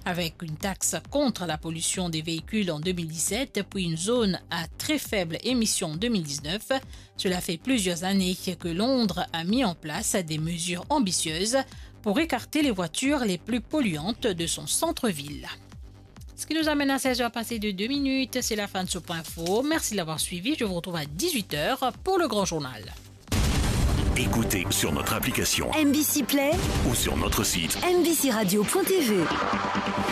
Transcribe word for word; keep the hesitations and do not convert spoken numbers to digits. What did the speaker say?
Avec une taxe contre la pollution des véhicules en deux mille dix-sept, puis une zone à très faible émission en deux mille dix-neuf, cela fait plusieurs années que Londres a mis en place des mesures ambitieuses pour écarter les voitures les plus polluantes de son centre-ville. Ce qui nous amène à seize heures passées de deux minutes, c'est la fin de ce point info. Merci de l'avoir suivi, je vous retrouve à dix-huit heures pour le grand journal. Écoutez sur notre application M B C Play ou sur notre site m b c radio point t v.